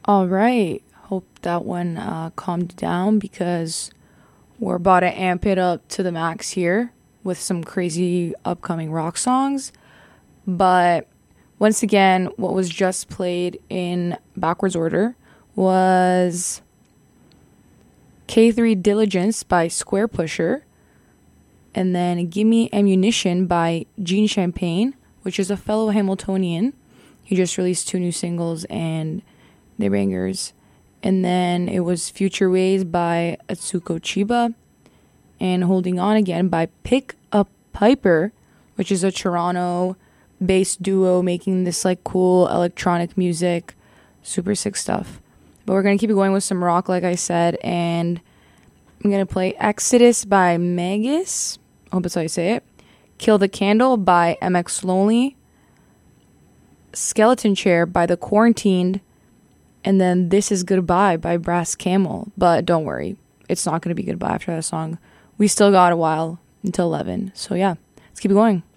All right. Hope that one calmed down because we're about to amp it up to the max here with some crazy upcoming rock songs. But once again, what was just played in backwards order was K3 Diligence by Square Pusher, and then Gimme Ammunition by Gene Champagne, which is a fellow Hamiltonian. He just released 2 new singles and they're bangers. And then it was Future Ways by Atsuko Chiba, and Holding On Again by Pick Up Piper, which is a Toronto-based duo making this like cool electronic music, super sick stuff. But we're gonna keep it going with some rock, like I said, and I'm gonna play Exodus by Magus. I hope that's how you say it. Kill the Candle by MX Lonely. Skeleton Chair by The Quarantined. And then This Is Goodbye by Brass Camel. But don't worry, it's not going to be goodbye after that song. We still got a while until 11. So yeah, let's keep it going.